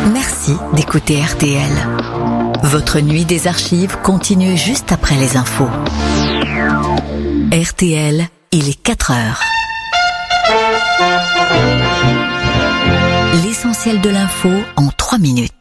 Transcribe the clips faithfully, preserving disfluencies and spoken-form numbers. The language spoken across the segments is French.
Merci d'écouter R T L. Votre nuit des archives continue juste après les infos. R T L, il est quatre heures. L'essentiel de l'info en trois minutes.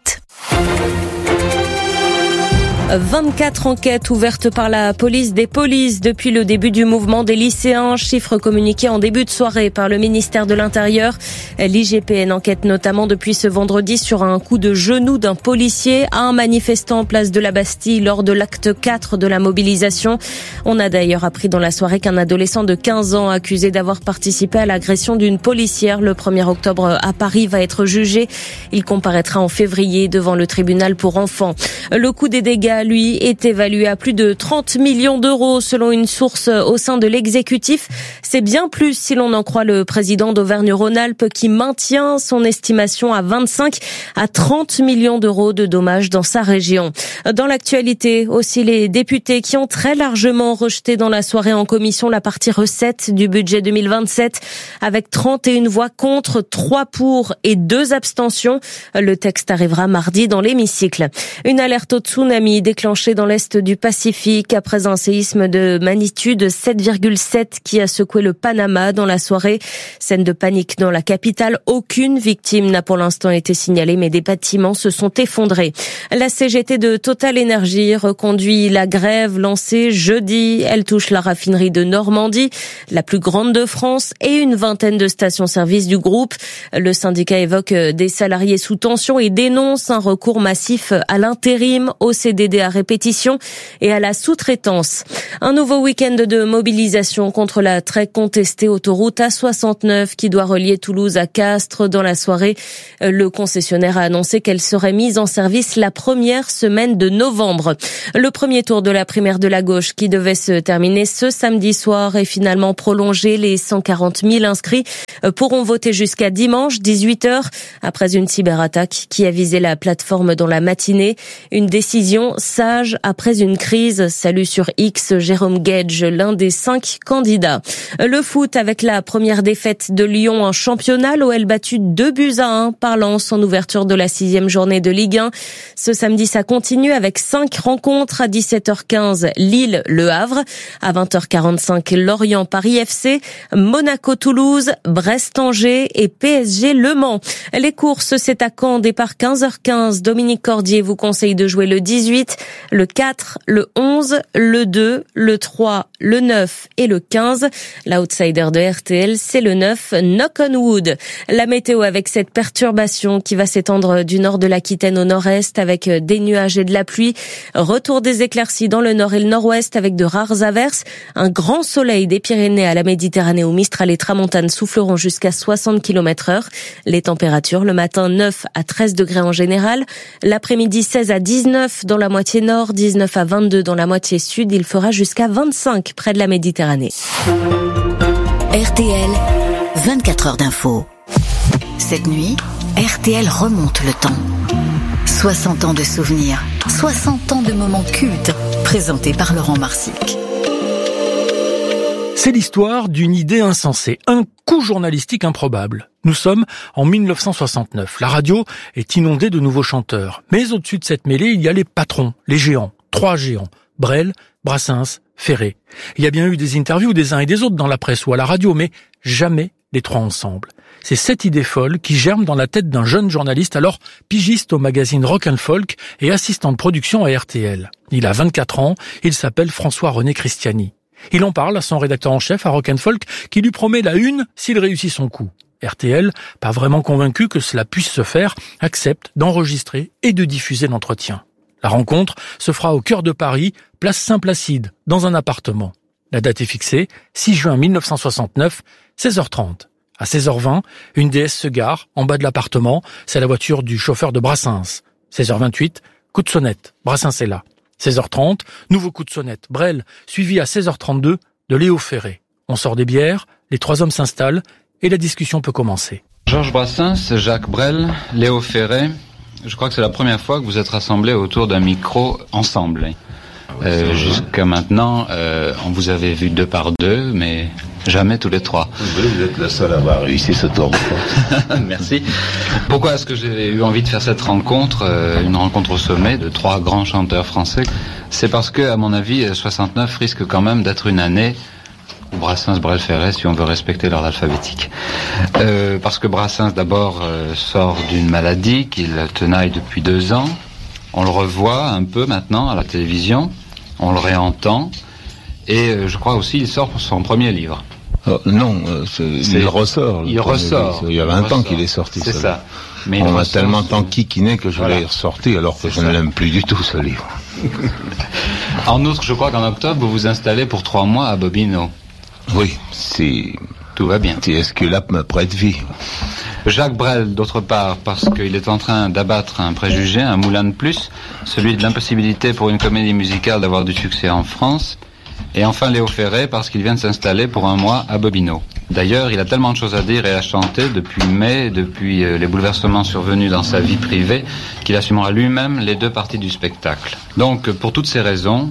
vingt-quatre enquêtes ouvertes par la police des polices depuis le début du mouvement des lycéens, chiffre communiqué en début de soirée par le ministère de l'Intérieur. L'I G P N enquête notamment depuis ce vendredi sur un coup de genou d'un policier à un manifestant en place de la Bastille lors de l'acte quatre de la mobilisation. On a d'ailleurs appris dans la soirée qu'un adolescent de quinze ans accusé d'avoir participé à l'agression d'une policière le premier octobre à Paris va être jugé. Il comparaîtra en février devant le tribunal pour enfants. Le coût des dégâts, lui, est évalué à plus de trente millions d'euros selon une source au sein de l'exécutif. C'est bien plus si l'on en croit le président d'Auvergne-Rhône-Alpes qui maintient son estimation à vingt-cinq à trente millions d'euros de dommages dans sa région. Dans l'actualité, aussi les députés qui ont très largement rejeté dans la soirée en commission la partie recettes du budget deux mille vingt-sept avec trente et une voix contre, trois pour et deux abstentions. Le texte arrivera mardi dans l'hémicycle. Une alerte au tsunami déclenché dans l'est du Pacifique après un séisme de magnitude sept virgule sept qui a secoué le Panama dans la soirée. Scène de panique dans la capitale. Aucune victime n'a pour l'instant été signalée, mais des bâtiments se sont effondrés. La C G T de Total Energy reconduit la grève lancée jeudi. Elle touche la raffinerie de Normandie, la plus grande de France, et une vingtaine de stations-service du groupe. Le syndicat évoque des salariés sous tension et dénonce un recours massif à l'intérim, au C D D à répétition et à la sous-traitance. Un nouveau week-end de mobilisation contre la très contestée autoroute A soixante-neuf qui doit relier Toulouse à Castres. Dans la soirée, le concessionnaire a annoncé qu'elle serait mise en service la première semaine de novembre. Le premier tour de la primaire de la gauche qui devait se terminer ce samedi soir est finalement prolongé. Les cent quarante mille inscrits pourront voter jusqu'à dimanche dix-huit heures après une cyberattaque qui a visé la plateforme dans la matinée. Une décision sage après une crise. Salut sur X, Jérôme Gage, l'un des cinq candidats. Le foot avec la première défaite de Lyon en championnat. L'O L battu deux buts à un par Lens en ouverture de la sixième journée de Ligue un. Ce samedi, ça continue avec cinq rencontres à dix-sept heures quinze. Lille, Le Havre. À vingt heures quarante-cinq, Lorient, Paris F C. Monaco, Toulouse. Brest, Angers et P S G, Le Mans. Les courses, c'est à Caen, départ quinze heures quinze. Dominique Cordier vous conseille de jouer le dix-huit, le quatre, le onze, le deux, le trois, le neuf et le quinze. L'outsider de R T L, c'est le neuf, Knock on Wood. La météo avec cette perturbation qui va s'étendre du nord de l'Aquitaine au nord-est avec des nuages et de la pluie. Retour des éclaircies dans le nord et le nord-ouest avec de rares averses. Un grand soleil des Pyrénées à la Méditerranée où Mistral et Tramontane souffleront jusqu'à soixante kilomètres heure. Les températures, le matin neuf à treize degrés en général. L'après-midi seize à dix-neuf dans la moitié nord, dix-neuf à vingt-deux dans la moitié sud. Il fera jusqu'à vingt-cinq près de la Méditerranée. R T L, vingt-quatre heures d'info. Cette nuit, R T L remonte le temps. soixante ans de souvenirs, soixante ans de moments cultes, présentés par Laurent Marsic. C'est l'histoire d'une idée insensée, un coup journalistique improbable. Nous sommes en mille neuf cent soixante-neuf. La radio est inondée de nouveaux chanteurs. Mais au-dessus de cette mêlée, il y a les patrons, les géants. Trois géants. Brel, Brassens, Ferré. Il y a bien eu des interviews des uns et des autres dans la presse ou à la radio, mais jamais les trois ensemble. C'est cette idée folle qui germe dans la tête d'un jeune journaliste, alors pigiste au magazine Rock and Folk et assistant de production à R T L. Il a vingt-quatre ans, il s'appelle François-René Christiani. Il en parle à son rédacteur en chef à Rock and Folk qui lui promet la une s'il réussit son coup. R T L, pas vraiment convaincu que cela puisse se faire, accepte d'enregistrer et de diffuser l'entretien. La rencontre se fera au cœur de Paris, place Saint-Placide, dans un appartement. La date est fixée, six juin mille neuf cent soixante-neuf, seize heures trente. À seize heures vingt, une déesse se gare en bas de l'appartement, c'est la voiture du chauffeur de Brassens. seize heures vingt-huit, coup de sonnette, Brassens est là. seize heures trente, nouveau coup de sonnette, Brel, suivi à seize heures trente-deux de Léo Ferré. On sort des bières, les trois hommes s'installent et la discussion peut commencer. Georges Brassens, Jacques Brel, Léo Ferré, je crois que c'est la première fois que vous êtes rassemblés autour d'un micro ensemble. Euh, jusqu'à maintenant, euh, on vous avait vu deux par deux, mais Jamais tous les trois. Vous êtes le seul à avoir réussi ce tour. Merci. Pourquoi est-ce que j'ai eu envie de faire cette rencontre, euh, une rencontre au sommet de trois grands chanteurs français? C'est parce que, à mon avis, soixante-neuf risque quand même d'être une année où Brassens, Brel, Ferré, si on veut respecter l'ordre alphabétique. Euh, parce que Brassens, d'abord, euh, sort d'une maladie qu'il tenaille depuis deux ans. On le revoit un peu maintenant à la télévision. On le réentend. Et euh, je crois aussi il sort son premier livre. Oh, non, euh, c'est, c'est, il ressort. Il ressort. Il y a vingt ans qu'il est sorti. C'est ça. ça. Mais on a tellement tanquiquiné que je voilà. l'ai ressorti alors que c'est je ça. ne l'aime plus du tout ce livre. En outre, je crois qu'en octobre, vous vous installez pour trois mois à Bobino. Oui, si... Tout va bien. Si Esculape me prête vie. Jacques Brel, d'autre part, parce qu'il est en train d'abattre un préjugé, un moulin de plus, celui de l'impossibilité pour une comédie musicale d'avoir du succès en France. Et enfin Léo Ferré, parce qu'il vient de s'installer pour un mois à Bobino. D'ailleurs, il a tellement de choses à dire et à chanter depuis mai, depuis euh, les bouleversements survenus dans sa vie privée, qu'il assumera lui-même les deux parties du spectacle. Donc, pour toutes ces raisons,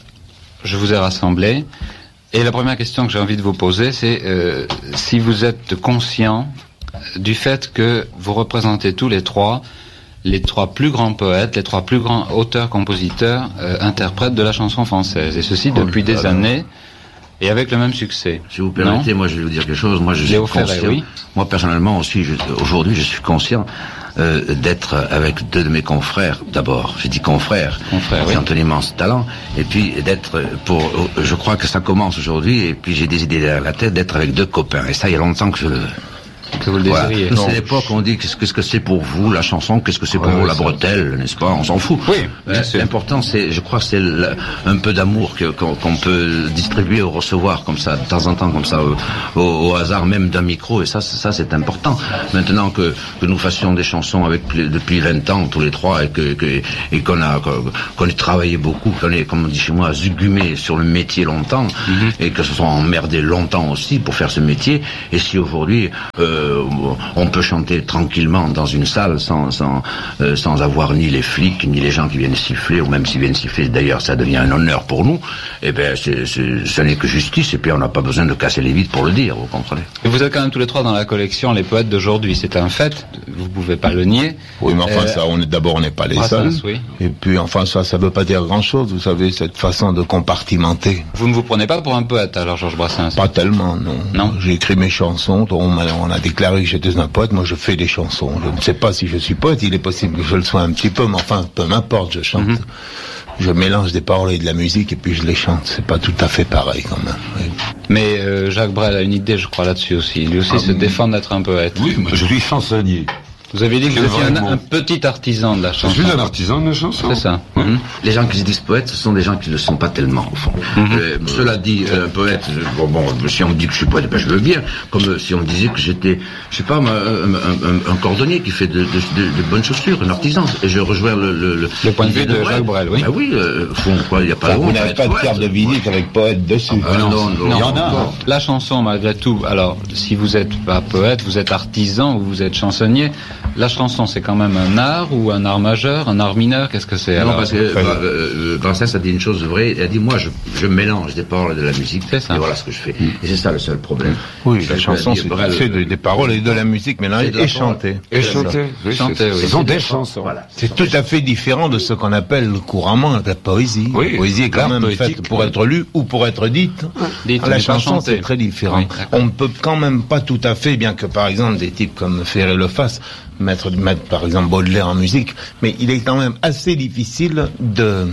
je vous ai rassemblés. Et la première question que j'ai envie de vous poser, c'est euh, si vous êtes conscient du fait que vous représentez tous les trois les trois plus grands poètes, les trois plus grands auteurs-compositeurs, euh, interprètes de la chanson française. Et ceci depuis oh, des voilà. années, et avec le même succès. Si vous permettez, non moi je vais vous dire quelque chose. Moi je suis conscient. Ferré, oui. Moi personnellement aussi, je, aujourd'hui je suis conscient euh, d'être avec deux de mes confrères. D'abord, j'ai dit confrères, confrères qui oui. ont un immense talent, et puis d'être pour. Je crois que ça commence aujourd'hui, et puis j'ai des idées derrière la tête d'être avec deux copains. Et ça, il y a longtemps que je le. Que vous le désiriez. Voilà. C'est l'époque où on dit qu'est-ce, qu'est-ce que c'est pour vous la chanson, qu'est-ce que c'est pour ouais, vous la bretelle, n'est-ce pas? On s'en fout. Oui. Bien euh, sûr. L'important, c'est, je crois, c'est le, un peu d'amour que, qu'on, qu'on peut distribuer ou recevoir comme ça, de temps en temps, comme ça, au, au, au hasard même d'un micro. Et ça, ça, c'est important. Maintenant que, que nous fassions des chansons avec depuis vingt ans tous les trois et que, que et qu'on a qu'on ait travaillé beaucoup, qu'on ait, comme on dit chez moi, zugumé sur le métier longtemps mm-hmm. et que se sont emmerdés longtemps aussi pour faire ce métier. Et si aujourd'hui euh, on peut chanter tranquillement dans une salle sans sans euh, sans avoir ni les flics ni les gens qui viennent siffler, ou même s'ils viennent siffler, d'ailleurs ça devient un honneur pour nous. Et ben c'est, c'est ce n'est que justice, et puis on n'a pas besoin de casser les vitres pour le dire, vous comprenez. Et vous êtes quand même tous les trois dans la collection les poètes d'aujourd'hui, c'est un fait, vous pouvez pas le nier. Oui, mais enfin euh, ça, on est d'abord on n'est pas les seuls. Oui. Et puis enfin ça ça veut pas dire grand chose, vous savez, cette façon de compartimenter. Vous ne vous prenez pas pour un poète alors, Georges Brassens? Pas tellement, non. Non. J'ai écrit mes chansons, on a, on a déclaré que j'étais un poète, moi je fais des chansons. Je ne sais pas si je suis poète, il est possible que je le sois un petit peu, mais enfin, peu m'importe, je chante. Mm-hmm. Je mélange des paroles et de la musique et puis je les chante. C'est pas tout à fait pareil quand même. Oui. Mais euh, Jacques Brel a une idée, je crois, là-dessus aussi. Lui aussi ah, se oui. défend d'être un poète. Oui, moi je suis chansonnier. Vous avez dit que vous étiez un, un petit artisan de la chanson. Je suis un artisan de la chanson. C'est ça. Mmh. Les gens qui se disent poètes, ce sont des gens qui ne le sont pas tellement, au fond. Mmh. Euh, cela dit, un euh, poète, bon, bon, si on me dit que je suis poète, ben je veux bien. Comme euh, si on me disait que j'étais, je sais pas, un, un, un, un cordonnier qui fait de, de, de, de bonnes chaussures, un artisan. Et je rejoins le, le, le, le point de vue de, de Jacques Brel, oui. Ben oui, euh, fond, quoi, il n'y a pas. Vous n'avez pas de carte de visite avec poète dessus. Ah, non, non, non, non, il y en a. La chanson, malgré tout, alors, si vous n'êtes pas poète, vous êtes artisan ou vous êtes chansonnier, la chanson, c'est quand même un art ou un art majeur, un art mineur, qu'est-ce que c'est? Non, alors parce que euh, Brassens a dit une chose vraie, il a dit moi je, je mélange des paroles et de la musique, c'est ça. Et voilà ce que je fais. Mm. Et c'est ça le seul problème. Oui, je la chanson c'est, Brel, c'est des, des paroles et de la musique mélangées et chantées. Et chantées, oui, chanter, oui. Ce sont des chansons. Voilà. C'est tout à fait différent de ce qu'on appelle couramment la poésie. Oui, la poésie est quand même faite pour oui. être lue ou pour être dite. Dite la chanson c'est très différent. Oui, on ne peut quand même pas tout à fait, bien que par exemple des types comme Ferré le fassent, mettre, mettre par exemple Baudelaire en musique, mais il est quand même assez difficile de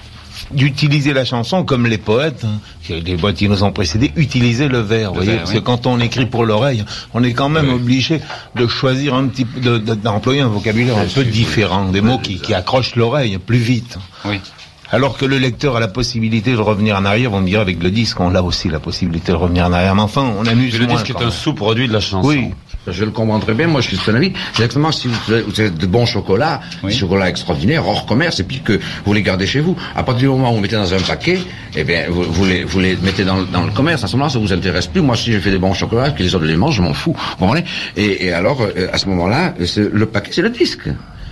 d'utiliser la chanson comme les poètes, hein, les poètes qui nous ont précédés, utiliser le vers, vous voyez, parce oui. que quand on écrit pour l'oreille, on est quand même oui. obligé de choisir un petit peu, de, de, d'employer un vocabulaire un peu différent, des mots qui, qui accrochent l'oreille plus vite. Oui. Alors que le lecteur a la possibilité de revenir en arrière, on me dirait avec le disque, on a aussi la possibilité de revenir en arrière. Mais enfin, on amuse moins. Le disque est un sous-produit de la chanson. Oui. Je le comprends très bien, moi je suis de son avis. C'est exactement si vous avez de bons chocolats, oui. des chocolats extraordinaires, hors commerce, et puis que vous les gardez chez vous. À partir du moment où vous mettez dans un paquet, eh bien, vous, vous, les, vous les mettez dans, dans le commerce, à ce moment-là, ça vous intéresse plus. Moi, si j'ai fait des bons chocolats, que les autres les mangent, je m'en fous. Vous comprenez ? Et, et alors, à ce moment-là, c'est, le paquet, c'est le disque.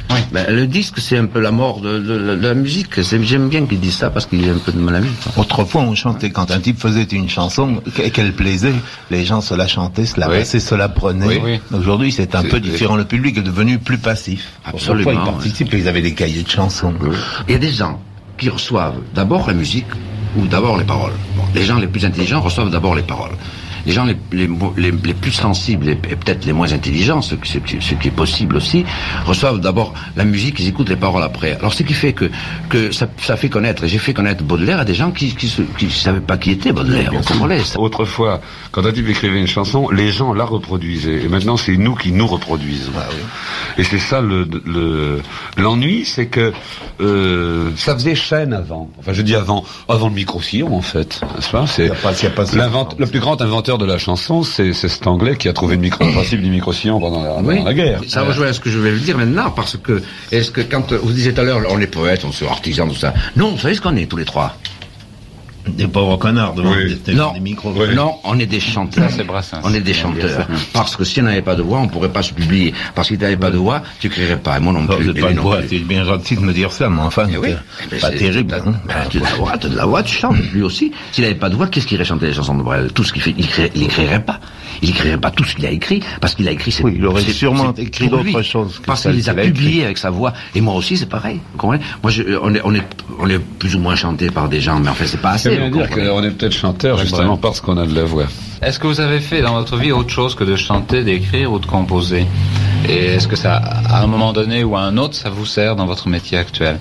Oui. Ben, le disque, c'est un peu la mort de, de, de, de la musique. C'est, j'aime bien qu'ils disent ça parce qu'il y a un peu de mon avis. Autrefois, on chantait, quand un type faisait une chanson et qu'elle plaisait, les gens se la chantaient, se la oui. passaient, se la prenaient. Oui, oui. Aujourd'hui, c'est un c'est, peu différent. Le public est devenu plus passif. Absolument. Autrefois, ils participent et ils avaient des cahiers de chansons. Oui. Il y a des gens qui reçoivent d'abord la musique ou d'abord les paroles. Bon, les gens les plus intelligents reçoivent d'abord les paroles. Les gens les, les, les, les plus sensibles et, et peut-être les moins intelligents, ce, ce, ce qui est possible aussi, reçoivent d'abord la musique, ils écoutent les paroles après. Alors ce qui fait que, que ça, ça fait connaître, et j'ai fait connaître Baudelaire à des gens qui qui, qui, qui savaient pas qui était Baudelaire. On comprenait ça. Autrefois, quand un type écrivait une chanson, les gens la reproduisaient. Et maintenant, c'est nous qui nous reproduisons. Ah, oui. Et c'est ça le, le l'ennui, c'est que euh, ça faisait chaîne avant. Enfin, je dis avant, avant le micro-sillon en fait, n'est-ce pas? C'est pas, pas le plus grand inventeur de la chanson, c'est, c'est cet Anglais qui a trouvé le, micro, le principe du micro-sillon pendant la, oui, la guerre. Ça rejoint à ce que je vais vous dire maintenant, parce que, est-ce que quand, vous disiez tout à l'heure, on est poète, on est artisan, tout ça. Non, vous savez ce qu'on est, tous les trois? Des pauvres connards devant oui. des, non, des micros. Oui. Non, on est des chanteurs. C'est Brassens. On est des chanteurs. Parce que si on n'avait pas de voix, on pourrait pas se publier. Parce que si tu n'avais pas de voix, tu crierais pas. Et moi non plus. Oh, pas de voix, c'est bien gentil de me dire ça, mais enfin, oui. c'est pas terrible. Hein. Ben, tu as de la voix, tu as de la voix, tu chantes. Lui aussi. S'il n'avait pas de voix, qu'est-ce qu'il irait chanter les chansons de Brel? Tout ce qu'il fait, il créerait, il écrirait pas. Il écrirait pas tout ce qu'il a écrit, parce qu'il a écrit, c'est, oui, il aurait c'est, sûrement c'est écrit d'autres choses. Parce qu'il les a publiés avec sa voix. Et moi aussi, c'est pareil. Vous comprenez? Moi, je, on est, on est, on est plus ou moins chanté par des gens, mais en fait, c'est pas assez. Ça veut dire qu'on est peut-être chanteur justement parce qu'on a de la voix. Est-ce que vous avez fait dans votre vie autre chose que de chanter, d'écrire ou de composer? Et est-ce que ça, à un moment donné ou à un autre, ça vous sert dans votre métier actuel?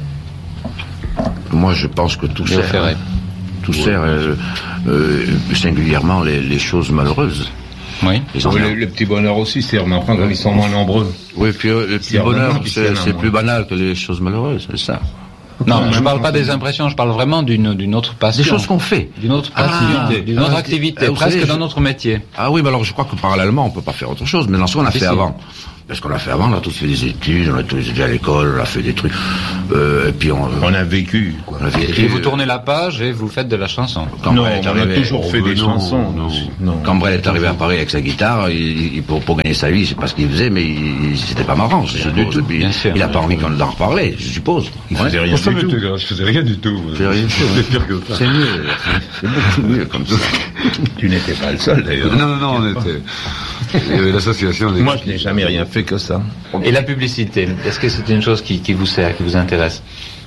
Moi, je pense que tout sert. Hein. Tout oui. sert, euh, euh, singulièrement les, les choses malheureuses. Oui. oui le, le petit bonheur aussi sert, mais enfin, quand ils sont moins nombreux. Oui, puis euh, le petit bonheur, c'est, c'est plus banal que les choses malheureuses, c'est ça. Non, je ne parle pas des impressions, je parle vraiment d'une, d'une autre passion. Des choses qu'on fait. D'une autre activité. Ah, d'une autre activité, euh, presque savez, dans je... notre métier. Ah oui, mais alors je crois que parallèlement, on peut pas faire autre chose, mais dans ce qu'on a fait avant. Parce qu'on a fait avant, on a tous fait des études, on a tous été à l'école, on a fait des trucs, euh, et puis on... On a vécu, quoi. On a vécu. Et vous tournez la page et vous faites de la chanson. Quand non, on arrivé, a toujours fait des non, chansons. Non, non. Quand Brel est arrivé à Paris avec sa guitare, il, il, pour, pour gagner sa vie, je sais pas ce qu'il faisait, mais il, c'était pas marrant, je suppose. Du tout, bien sûr, il a pas envie qu'on d'en reparler, je suppose. Il faisait rien du tout. Je faisais rien du tout. C'est rien du tout. C'est mieux. C'est beaucoup mieux comme ça. Tu n'étais pas le seul, d'ailleurs. Non, non, on était... Il y avait l'association des... Moi, je n'ai jamais rien fait que ça. Et la publicité, est-ce que c'est une chose qui, qui vous sert, qui vous intéresse?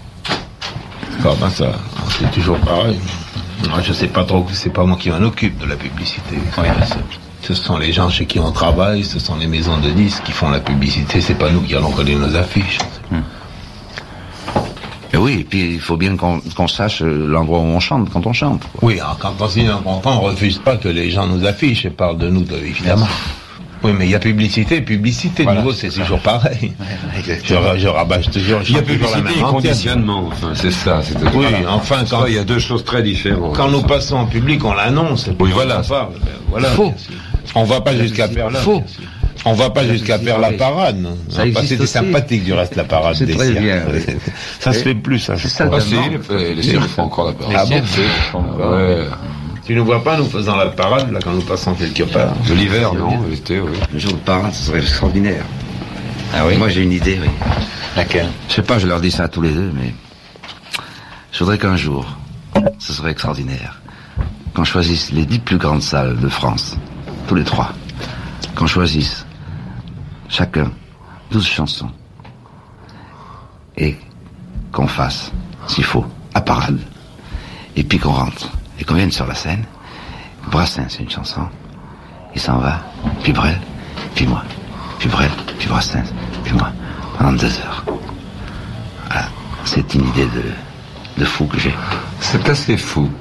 Ah ben ça, c'est toujours pareil. Moi, je sais pas trop, c'est pas moi qui m'en occupe de la publicité. Oui. Ce sont les gens chez qui on travaille, ce sont les maisons de disques qui font la publicité, c'est pas nous qui allons coller nos affiches. Hum. Et oui, et puis il faut bien qu'on, qu'on sache l'endroit où on chante quand on chante. Quoi. Oui, alors, quand on signe un contrat, on refuse pas que les gens nous affichent et parlent de nous, de, évidemment. Oui, mais il y a publicité, publicité, voilà, de nouveau, c'est, c'est toujours pareil. Ouais, je, je rabâche toujours, il y a publicité et conditionnement, enfin, c'est ça. C'est oui, voilà. Enfin, quand... il y a deux choses très différentes. Quand nous passons en public, on l'annonce. Oui, voilà. Parle, voilà. Faux. On va pas jusqu'à faire là. Faux. On va pas jusqu'à faire la parade. Ça existe. C'était aussi. Sympathique du reste la parade c'est des très bien. Oui. Ça se fait plus, ça. C'est ça. Ah si, les cirques font encore la parade. Ah bon? Ouais. Tu ne vois pas nous faisant la parade là quand nous passons quelque part? De l'hiver, non? L'été, oui. Le jour de parade, ce serait extraordinaire. Ah oui? Moi, j'ai une idée, oui. Laquelle? Je sais pas, je leur dis ça à tous les deux, mais je voudrais qu'un jour, ce serait extraordinaire, qu'on choisisse les dix plus grandes salles de France, tous les trois, qu'on choisisse chacun douze chansons et qu'on fasse, s'il faut, à parade, et puis qu'on rentre et qu'on vienne sur la scène. Brassens, c'est une chanson, il s'en va, puis Brel, puis moi, puis Brel, puis Brassens, puis moi, pendant deux heures. Voilà, c'est une idée de, de fou que j'ai. C'est assez fou.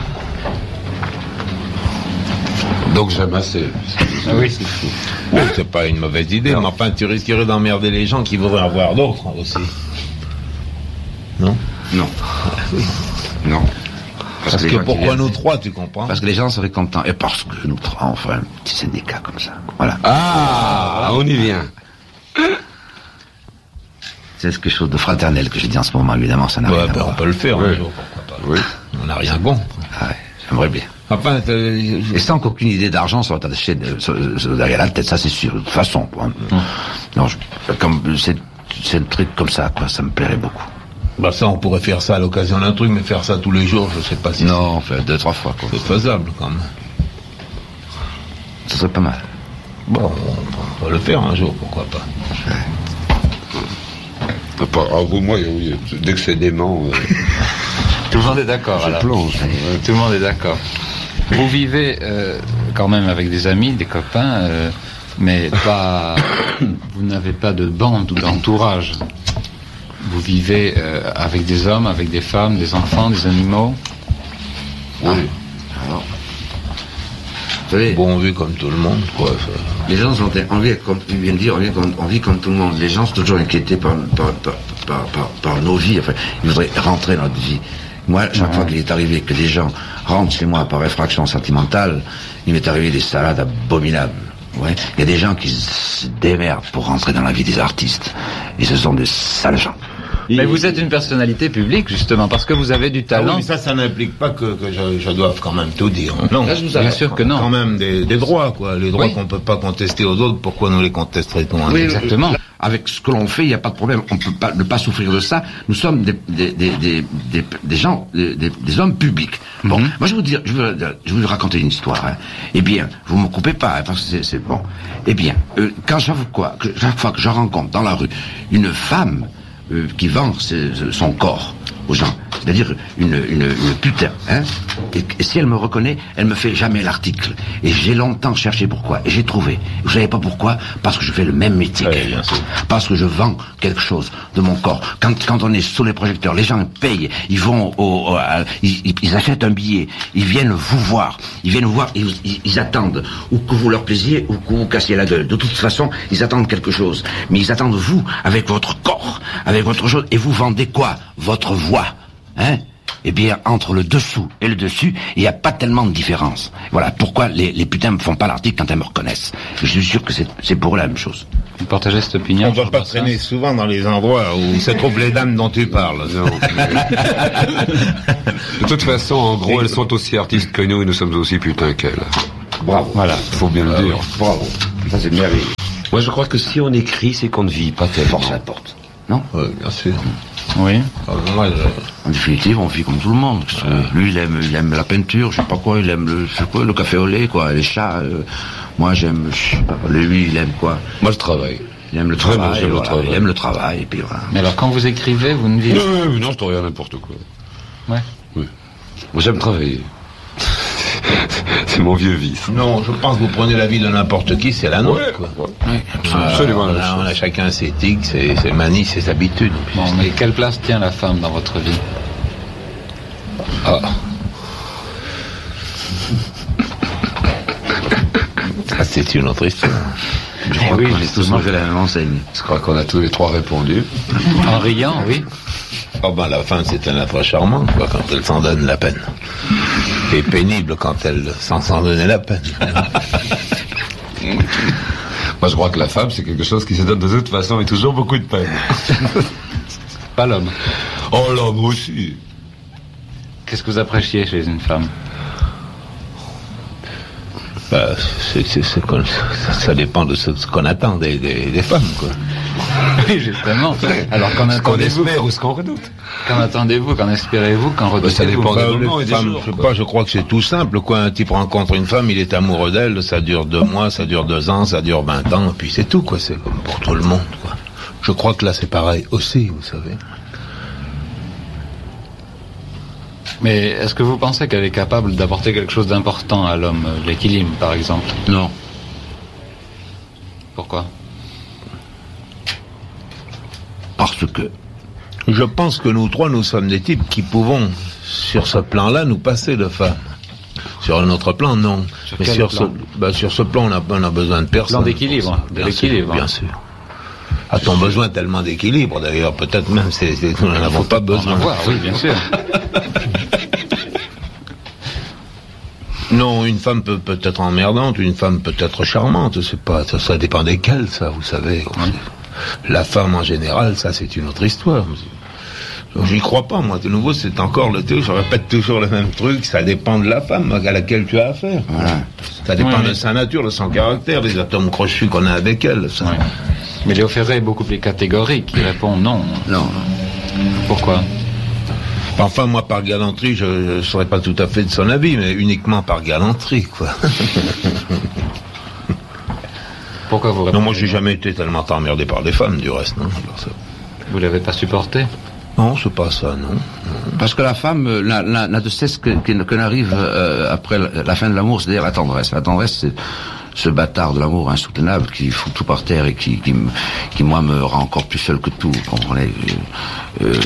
Donc j'aime assez. Ah oui, c'est fou. Bon, c'est pas une mauvaise idée, non. Mais enfin, tu risquerais d'emmerder les gens qui voudraient en voir d'autres aussi. Non? Non. Oui. Non. Parce, parce que, que pourquoi nous trois, tu comprends? Parce que les gens seraient contents. Et parce que nous trois, on ferait un petit syndicat comme ça. Voilà. Ah, on y vient. C'est quelque chose de fraternel que je dis en ce moment, évidemment, ça n'a ouais, rien ben à voir. On peut le faire, oui. Un jour, pourquoi pas. Oui. On n'a rien contre. Ah ouais, j'aimerais bien. Enfin, et sans qu'aucune idée d'argent soit attachée de, de, de, derrière la tête, ça c'est sûr, de toute façon. Quoi. Hum. Non, je, comme c'est c'est un truc comme ça, quoi, ça me plairait beaucoup. Bah ça, on pourrait faire ça à l'occasion d'un truc, mais faire ça tous les jours, je sais pas si... Non, enfin, deux, trois fois, quoi. C'est faisable, quand même. Ça serait pas mal. Bon, on va le faire un jour, pourquoi pas. Ah, vous, moi, oui, dès que c'est dément... Euh... Tout le monde est d'accord, alors. Plonge, ouais. Tout le monde est d'accord. Vous vivez euh, quand même avec des amis, des copains, euh, mais pas... vous n'avez pas de bande ou d'entourage. Vous vivez euh, avec des hommes, avec des femmes, des enfants, des animaux. Oui. Alors, vous savez, bon, on vit comme tout le monde, quoi. Les gens sont, on vit, comme tu viens de dire, on vit comme, on vit comme tout le monde. Les gens sont toujours inquiétés par, par, par, par, par, par nos vies. Enfin, ils voudraient rentrer dans notre vie. Moi, chaque ouais. fois qu'il est arrivé que des gens rentrent chez moi par effraction sentimentale, il m'est arrivé des salades abominables. Ouais. Il y a des gens qui se démerdent pour rentrer dans la vie des artistes. Et ce sont des sales gens. Mais vous êtes une personnalité publique, justement, parce que vous avez du talent. Ah oui, mais ça, ça n'implique pas que, que je, je doive quand même tout dire. Non, là, je vous bien sûr que non. Quand même des, des droits, quoi. Les droits oui. qu'on peut pas contester aux autres, pourquoi nous les contesterait-on? Oui, exactement. Avec ce que l'on fait, il n'y a pas de problème. On ne peut pas ne pas souffrir de ça. Nous sommes des, des, des, des, des, des gens, des, des hommes publics. Bon, mm-hmm. moi je vais vous dire, je vais, je vais vous raconter une histoire. Hein. Eh bien, vous me coupez pas, hein, parce que c'est, c'est bon. Eh bien, euh, quand chaque fois, que, chaque fois que je rencontre dans la rue une femme euh, qui vend ses, son corps aux gens, c'est-à-dire une, une, une putain, hein, et, et si elle me reconnaît, elle me fait jamais l'article. Et j'ai longtemps cherché pourquoi, et j'ai trouvé. Vous savez pas pourquoi? Parce que je fais le même métier oui, qu'elle. Parce que je vends quelque chose de mon corps. Quand, quand on est sous les projecteurs, les gens payent, ils vont au, au à, ils, ils achètent un billet, ils viennent vous voir, ils viennent vous voir, ils, ils, ils attendent ou que vous leur plaisiez ou que vous cassiez la gueule. De toute façon, ils attendent quelque chose. Mais ils attendent vous, avec votre corps, avec votre chose, et vous vendez quoi? Votre voix. Hein? Eh bien, entre le dessous et le dessus, il n'y a pas tellement de différence. Voilà pourquoi les, les putains me font pas l'article quand elles me reconnaissent. Je suis sûr que c'est, c'est pour eux la même chose. Vous partagez cette opinion? On ne doit pas traîner souvent dans les endroits où se trouvent les dames dont tu parles. Non. De toute façon, en gros, elles sont aussi artistes que nous et nous sommes aussi putains qu'elles. Bravo. Voilà, faut bien le dire. Bravo. Ça, c'est merveilleux. Moi, je crois que si on écrit, c'est qu'on ne vit pas tellement. Force importe. Non? Oui, bien sûr. Oui. Alors, moi, je... En définitive, on vit comme tout le monde. Euh, lui, il aime, il aime la peinture, je sais pas quoi, il aime le, je sais quoi, le café au lait, quoi, les chats. Euh, moi, j'aime, je sais pas, lui, il aime quoi? Moi, le travail. Il aime le Vraiment, travail, j'aime voilà, le travail. Il aime le travail, et puis voilà. Mais alors, quand vous écrivez, vous ne vivez pas? Non, non, je te regarde n'importe quoi. Ouais. Oui. Moi, j'aime travailler. C'est mon vieux vice. Non, je pense que vous prenez la vie de n'importe qui, c'est la nôtre. Ouais, quoi. Ouais. Oui, absolument. absolument euh, on, a, on a chacun ses éthiques, ses, ses manies, ses habitudes. Bon, mais quelle place tient la femme dans votre vie? Ah. Ah, c'est une autre histoire. Je crois oui, qu'on est tous mangé la même enseigne. Je crois qu'on a tous les trois répondu. En riant, oui. Oh ben la femme c'est un être charmant quoi, quand elle s'en donne la peine. Et pénible quand elle s'en s'en donnait la peine. Moi je crois que la femme c'est quelque chose qui se donne de toute façon et toujours beaucoup de peine. Pas l'homme. Oh l'homme aussi. Qu'est-ce que vous appréciez chez une femme? Bah, c'est, c'est, c'est, ça, ça dépend de ce, ce qu'on attend des, des, des femmes, quoi. Oui, justement. Alors, qu'en attendez-vous? Ou ce qu'on redoute? Qu'en attendez-vous? Qu'en espérez-vous? Qu'en redoutez-vous? Ça dépend des moments et des jours. Je sais pas, je crois que c'est tout simple, quoi. Un type rencontre une femme, il est amoureux d'elle, ça dure deux mois, ça dure deux ans, ça dure vingt ans, et puis c'est tout, quoi. C'est comme pour tout le monde, quoi. Je crois que là, c'est pareil aussi, vous savez. Mais est-ce que vous pensez qu'elle est capable d'apporter quelque chose d'important à l'homme, l'équilibre, par exemple? Non. Pourquoi? Parce que je pense que nous trois, nous sommes des types qui pouvons, sur ce plan-là, nous passer de femmes. Sur un autre plan, non. Sur Mais quel sur plan? ce, bah, sur ce plan, on a, on a besoin de personne. Plan d'équilibre, de bien l'équilibre. Sûr, bien sûr. A-t-on besoin tellement d'équilibre, d'ailleurs? Peut-être même, c'est, c'est, nous n'en avons pas besoin. En avoir, oui, bien sûr. Non, une femme peut, peut être emmerdante, une femme peut être charmante, c'est pas, ça, ça dépend desquelles, ça, vous savez. Oui. La femme, en général, ça, c'est une autre histoire. J'y crois pas, moi. De nouveau, c'est encore le truc, je répète toujours le même truc, ça dépend de la femme à laquelle tu as affaire. Voilà. Ça dépend oui, de sa nature, de son caractère, des atomes crochus qu'on a avec elle, ça. Oui. Mais Léo Ferré est beaucoup plus catégorique, il répond non. Non. Pourquoi ? Enfin, moi, par galanterie, je ne serais pas tout à fait de son avis, mais uniquement par galanterie, quoi. Pourquoi vous répondez ? Non, moi, j'ai jamais été tellement emmerdé par des femmes, du reste, non. Alors, ça... Vous l'avez pas supporté ? Non, c'est pas ça, non. Parce que la femme n'a, n'a, n'a de cesse que, que, que n'arrive euh, après la, la fin de l'amour, c'est-à-dire la tendresse. La tendresse, c'est ce bâtard de l'amour insoutenable qui fout tout par terre et qui, qui, qui moi, me rend encore plus seul que tout. Vous comprenez ? euh, euh,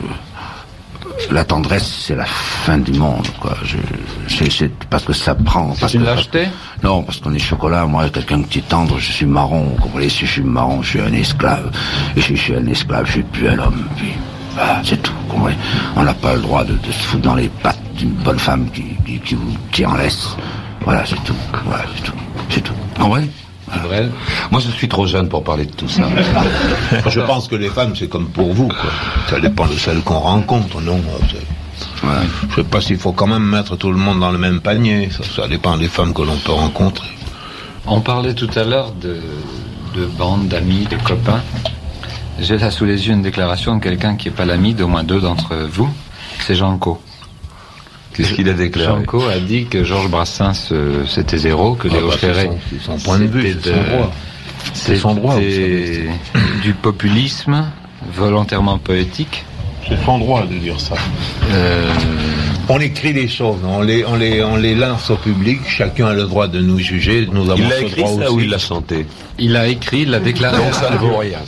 La tendresse, c'est la fin du monde, quoi. Je, c'est, c'est parce que ça prend. C'est une lâcheté ? Non, parce qu'on est chocolat. Moi, quelqu'un qui est tendre, je suis marron. Vous comprenez ? Si je suis marron, je suis un esclave. Et si je suis un esclave, je suis plus un homme. Puis, voilà, c'est tout. Vous comprenez ? On n'a pas le droit de, de se foutre dans les pattes d'une bonne femme qui, qui, qui vous tire en laisse. Voilà, c'est tout. Voilà, c'est tout. C'est tout. Vous comprenez ? Voilà. Moi, je suis trop jeune pour parler de tout ça. Je pense que les femmes, c'est comme pour vous, quoi. Ça dépend de celles qu'on rencontre, non ? Ouais. Je sais pas s'il faut quand même mettre tout le monde dans le même panier. Ça, ça dépend des femmes que l'on peut rencontrer. On parlait tout à l'heure de, de bandes, d'amis, de copains. J'ai là sous les yeux une déclaration de quelqu'un qui n'est pas l'ami d'au moins deux d'entre vous. C'est Jean Co. Qu'est-ce qu'il a déclaré ? Jean Co a dit que Georges Brassens euh, c'était zéro, que Léo ah bah, Ferré c'est son, c'est son point de vue, c'est son droit. C'est son droit. C'était du populisme volontairement poétique. C'est son droit de dire ça. Euh... On écrit les choses, on les, on les, on les lance au public. Chacun a le droit de nous juger. Nous avons il l'a ce écrit droit ça aussi. ou il l'a chanté ? Il l'a écrit, il l'a déclaré. Donc ça ne vaut rien.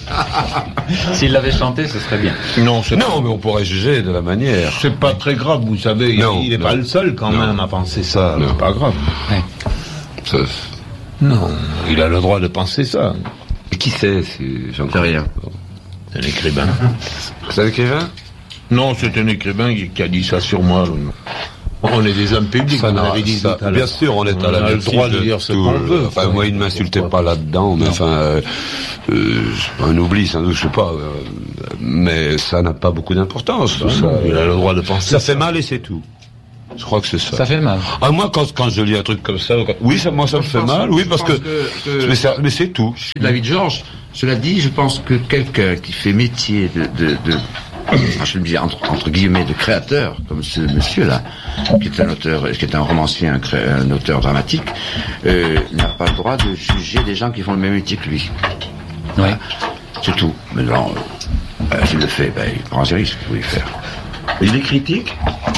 S'il l'avait chanté, ce serait bien. Non, c'est non, pas... mais on pourrait juger de la manière. C'est pas très grave, vous savez. Non, il n'est pas le seul quand non. même à penser ça. Non. C'est pas grave. Ouais. Ça... Non, il a le droit de penser ça. Et qui c'est ? C'est Jean C'est rien. C'est un écrivain. C'est un écrivain ? Non, c'est un écrivain qui, qui a dit ça sur moi. On est des hommes publics, ça on avait dit ça, tout à bien l'heure. sûr, on est on à la a le droit de, de dire ce tout, qu'on veut. Enfin, moi, il ne m'insultait pas là-dedans, mais non. enfin, euh, euh, c'est pas un oubli, sans doute, je sais pas, euh, mais ça n'a pas beaucoup d'importance. Ben ça, non, il a le droit de penser. Ça, ça fait mal et c'est tout. Je crois que c'est ça. Ça fait mal. Ah, moi, quand, quand je lis un truc comme ça, quand... oui, ça, moi, ça me fait mal, oui, parce que, que, que... Mais, c'est, mais c'est tout. Je suis David Georges. Cela dit, je pense que quelqu'un qui fait métier de, de, de je le dis entre, entre guillemets, de créateur, comme ce monsieur-là, qui est un auteur, qui est un romancier, un, cré, un auteur dramatique, euh, n'a pas le droit de juger des gens qui font le même métier que lui. Oui. C'est tout. Mais non, euh, s'il le fait, ben, il prend ses risques, il faut y faire. Il est critique ?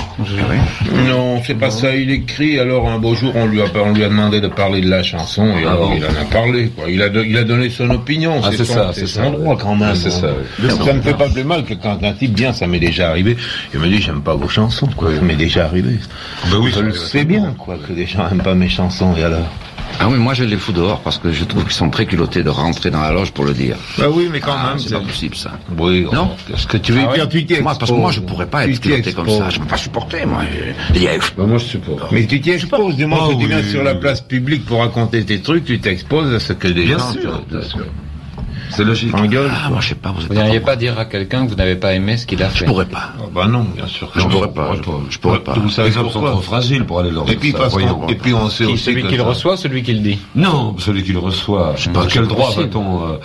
Oui. Non, c'est pas non. ça. Il écrit. Alors un beau jour, on lui a, on lui a demandé de parler de la chanson et ah alors bon. il en a parlé. Quoi. Il a, de, il a donné son opinion. Ah, c'est, c'est son, ça, c'est, c'est son ça. droit quand même. C'est ça. Oui. Ça, ça me fait pas plus mal que quand un type vient, ça m'est déjà arrivé. Il me dit j'aime pas vos chansons. Quoi. Oui. Ça m'est déjà arrivé. Ben oui, je le sais bien, quoi, que les gens aiment pas mes chansons. Et alors. Ah oui, moi je les fous dehors parce que je trouve qu'ils sont très culottés de rentrer dans la loge pour le dire. Bah oui, mais quand ah, même. C'est, c'est pas possible ça. Oui. Non. Ce que tu veux ah, dire, ouais. tu t'y moi, parce que moi je pourrais pas être culotté comme ça. Je peux pas supporter, moi. Bah, moi je supporte. Mais tu t'y exposes. Du moment oh, que tu oui, viens oui, sur oui, la oui. place publique pour raconter tes trucs, tu t'exposes à ce que des bien gens. Sûr, bien sûr. C'est logique. En gueule. Ah, moi je sais pas. Vous, vous n'iriez pas dire à quelqu'un que vous n'avez pas aimé ce qu'il a fait. Je pourrais pas. Oh, bah non, bien sûr. Je pourrais pas. Je, je pourrais pas. Vous savez, les hommes sont trop fragiles pour aller leur dire ça. Voyons. Et puis on sait qui, aussi celui qui le reçoit, celui qui le dit. Non, celui qui le reçoit. Je sais pas quel droit va-t-on euh,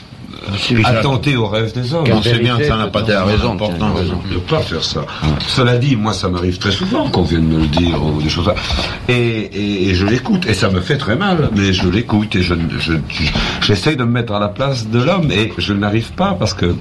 attenter aux rêves des hommes. On sait bien que ça n'a pas d'importance de ne pas faire ça. Mmh. Cela dit, moi, ça m'arrive très souvent qu'on vienne me le dire ou des choses là. Et, et, et je l'écoute. Et ça me fait très mal, mais je l'écoute et je, je, je, j'essaye de me mettre à la place de l'homme et je n'arrive pas parce que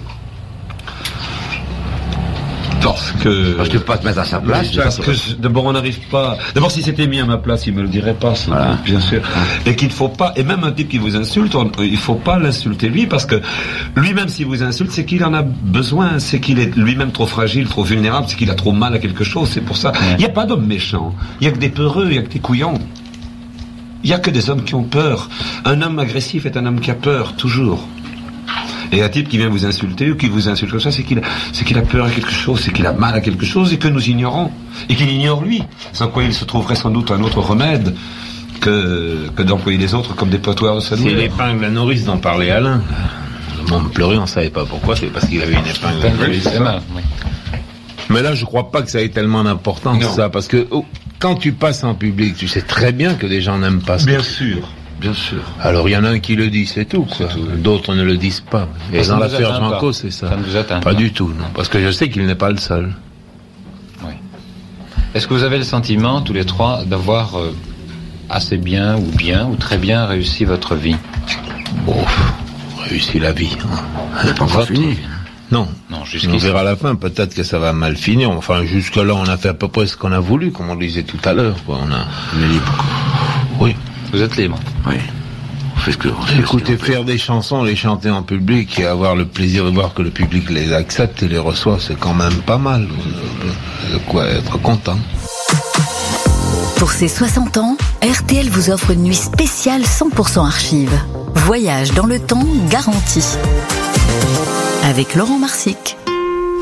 Parce que... Parce que tu peux pas te mettre à sa place. Oui, parce que, je, d'abord, on n'arrive pas... D'abord, si c'était mis à ma place, il me le dirait pas, ça, voilà. Bien sûr. Et qu'il faut pas... Et même un type qui vous insulte, on, il faut pas l'insulter lui, parce que lui-même, s'il vous insulte, c'est qu'il en a besoin, c'est qu'il est lui-même trop fragile, trop vulnérable, c'est qu'il a trop mal à quelque chose, c'est pour ça. Il n'y a pas d'hommes méchants. Il n'y a que des peureux, il n'y a que des couillons. Il n'y a que des hommes qui ont peur. Un homme agressif est un homme qui a peur, toujours. Et un type qui vient vous insulter ou qui vous insulte comme ça, c'est qu'il a, c'est qu'il a peur à quelque chose, c'est qu'il a mal à quelque chose et que nous ignorons. Et qu'il ignore lui. Sans quoi il se trouverait sans doute un autre remède que, que d'employer les autres comme des potoirs de sa douleur. C'est l'épingle la nourrice dont parlait Alain. Le monde pleurait, on ne savait pas pourquoi, c'est parce qu'il avait une épingle la nourrice. Oui. Mais là, je crois pas que ça ait tellement d'importance, non. Ça, parce que oh, quand tu passes en public, tu sais très bien que les gens n'aiment pas ça. Bien sûr. Bien sûr. Alors il y en a un qui le dit, c'est tout. Quoi. C'est tout. D'autres ne le disent pas. Et dans l'affaire Janco, c'est ça. Ça ne vous atteint pas. Pas du tout, non. Parce que je sais qu'il n'est pas le seul. Oui. Est-ce que vous avez le sentiment, tous les trois, d'avoir euh, assez bien ou bien ou très bien réussi votre vie? Bon, réussi la vie. C'est pas encore fini. Non, non on verra à la fin, peut-être que ça va mal finir. Enfin, jusque-là, on a fait à peu près ce qu'on a voulu, comme on le disait tout à l'heure. Quoi. On, a... on est libre. Oui. Vous êtes libre. Oui. On fait ce que, on fait Écoutez, ce que faire des chansons, les chanter en public et avoir le plaisir de voir que le public les accepte et les reçoit, c'est quand même pas mal. De quoi être content. Pour ses soixante ans, R T L vous offre une nuit spéciale cent pour cent archive. Voyage dans le temps garanti. Avec Laurent Marsic.